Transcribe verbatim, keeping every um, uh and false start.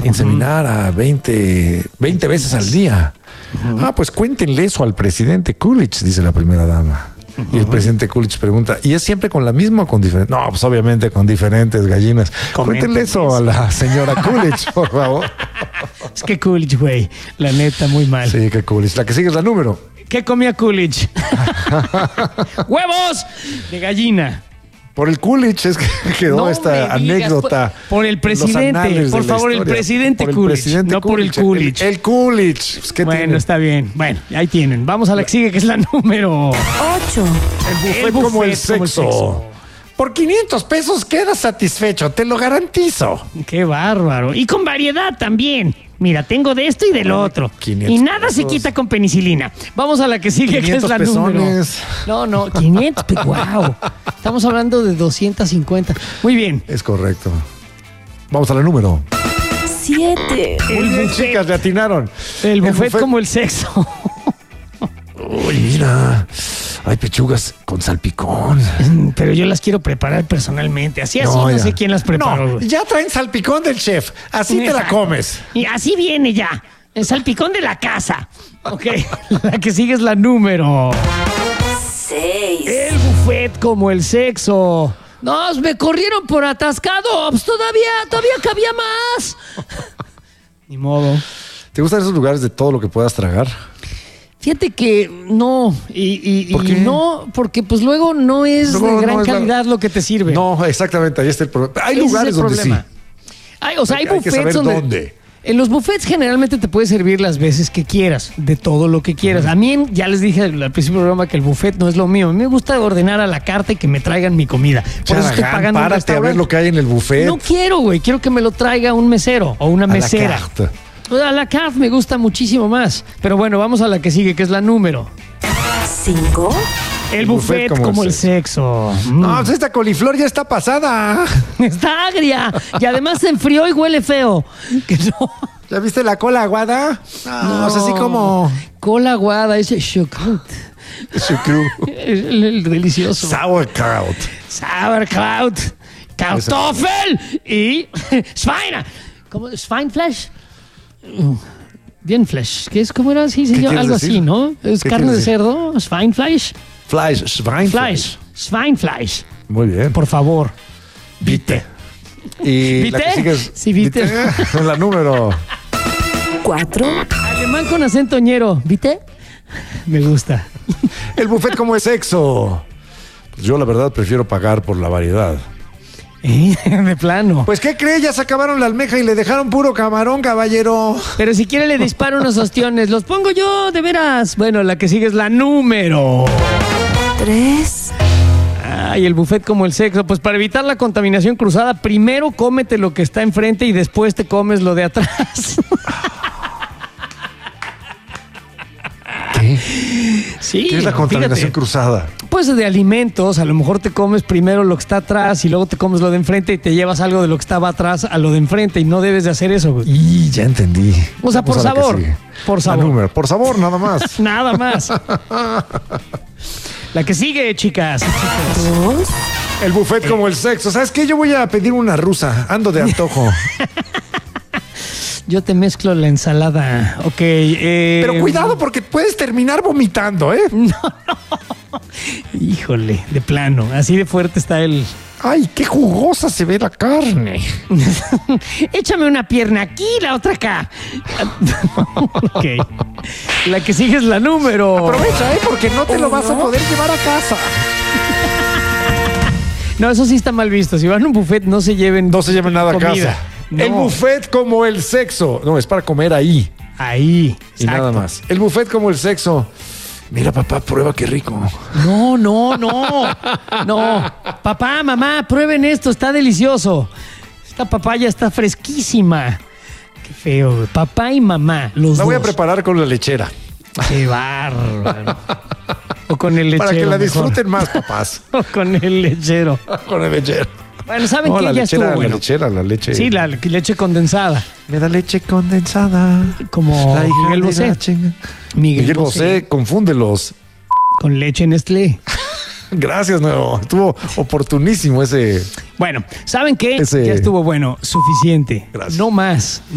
inseminar a veinte, veinte veces al día. Uh-huh. Ah, pues cuéntenle eso al presidente Coolidge, dice la primera dama. Uh-huh. Y el presidente Coolidge pregunta, ¿y es siempre con la misma o con diferentes? No, pues obviamente con diferentes gallinas. Comenten Cuéntenle eso, eso a la señora Coolidge, por favor. Es que Coolidge, güey, la neta, muy mal. Sí, que Coolidge. La que sigue es la número. ¿Qué comía Coolidge? ¡Huevos de gallina! Por el Coolidge es que quedó no esta anécdota. Por, por el presidente, por favor, el presidente por el Coolidge, presidente no Coolidge, por el Coolidge. El, el Coolidge. Pues, bueno, tiene? Está bien. Bueno, ahí tienen. Vamos a la que sigue, que es la número ocho. El buffet, el buffet como, el sexo. como el sexo. Por quinientos pesos quedas satisfecho, te lo garantizo. Qué bárbaro. Y con variedad también. Mira, tengo de esto y del otro. Y nada pesos. Se quita con penicilina. Vamos a la que sigue, que es la pezones. número. No, no, quinientos. Wow. Estamos hablando de doscientos cincuenta. Muy bien. Es correcto. Vamos a la número siete. Muy bien, chicas, le atinaron. El buffet, el buffet como el sexo. Uy, mira. Hay pechugas con salpicón. Pero yo las quiero preparar personalmente. Así, así, no, no sé quién las preparó. No, ya traen salpicón del chef. Así Exacto. Te la comes. Y así viene ya. El salpicón de la casa. Ok. La que sigue es la número seis. El buffet como el sexo. No, me corrieron por atascado. Pues todavía, todavía cabía más. Ni modo. ¿Te gustan esos lugares de todo lo que puedas tragar? Fíjate que no, y, y, ¿Por qué? y no, porque pues luego no es luego de gran no es calidad la... lo que te sirve. No, exactamente, ahí está el problema. Hay Ese lugares donde sí. Hay, o sea, hay, hay buffets que saber donde... dónde. En los buffets generalmente te puedes servir las veces que quieras, de todo lo que quieras. Uh-huh. A mí ya les dije al principio del programa que el buffet no es lo mío. A mí me gusta ordenar a la carta y que me traigan mi comida. Por Charagán, eso estoy pagando párate un restaurante. A ver lo que hay en el buffet. No quiero, güey. Quiero que me lo traiga un mesero o una a mesera. La carta. A la carte me gusta muchísimo más. Pero bueno, vamos a la que sigue, que es la número cinco. El, el buffet, buffet como, como el sexo. sexo. Mm. No, pues esta coliflor ya está pasada. Está agria. Y además se enfrió y huele feo. Que no. ¿Ya viste la cola aguada? No, no, es así como... Cola aguada, ese chucrut. Chucrut. el, el delicioso. Sauerkraut. Sauerkraut. Kartoffel y Schweine. ¿Cómo? Schweinfleisch. Bien flesh. ¿Qué es? ¿Cómo era así, señor? Algo decir? Así, ¿no? Es carne de cerdo. Schweinfleisch. Fleisch. Schweinfleisch. Fleisch. Schweinfleisch. Muy bien. Por favor. Vite. Y ¿Vite? La que sigue es, sí, vite. ¿Vite? La número cuatro. Alemán con acento ñero. ¿Vite? Me gusta. El buffet como el sexo. Pues yo la verdad prefiero pagar por la variedad. ¿Eh? De plano. Pues ¿qué cree? Ya se acabaron la almeja y le dejaron puro camarón, caballero. Pero si quiere le disparo unos ostiones. Los pongo yo, de veras. Bueno, la que sigue es la número tres. Ay, el buffet como el sexo. Pues para evitar la contaminación cruzada, primero cómete lo que está enfrente y después te comes lo de atrás. ¿Qué? Sí. ¿Qué es la contaminación fíjate, cruzada? Pues de alimentos, a lo mejor te comes primero lo que está atrás y luego te comes lo de enfrente y te llevas algo de lo que estaba atrás a lo de enfrente y no debes de hacer eso, güey. Y ya entendí. O sea, por sabor. Por sabor. Número, por sabor, nada más. Nada más. La que sigue, chicas. chicas. El buffet como el sexo. ¿Sabes qué? Yo voy a pedir una rusa. Ando de antojo. Yo te mezclo la ensalada. Ok. Eh... Pero cuidado porque puedes terminar vomitando, ¿eh? No, no. Híjole, de plano. Así de fuerte está el... ¡Ay, qué jugosa se ve la carne! Échame una pierna aquí, la otra acá. Ok. La que sigue es la número... Aprovecha, ¿eh? Porque no te oh, lo vas ¿no? a poder llevar a casa. No, eso sí está mal visto. Si van a un buffet, no se lleven... No se lleven nada comida. a casa. No. El buffet como el sexo. No, es para comer ahí. Ahí. Y exacto. Nada más. El buffet como el sexo. Mira, papá, prueba qué rico. No, no, no. No. Papá, mamá, prueben esto, está delicioso. Esta papaya está fresquísima. Qué feo, güey. Papá y mamá, los dos. La voy a preparar con la lechera. Qué bárbaro. O con el lechero. Para que la disfruten mejor. más, papás. O con el lechero. Con el lechero. Bueno, ¿saben no, qué? La Ya lechera, estuvo bueno. La lechera, la leche. Sí, la leche condensada. Me da leche condensada. Como la Miguel Bosé. Miguel, Miguel Bosé, confúndelos. Con leche Nestlé. Gracias, no. Estuvo oportunísimo ese. Bueno, ¿saben qué? Ese... Ya estuvo bueno. Suficiente. Gracias. No más.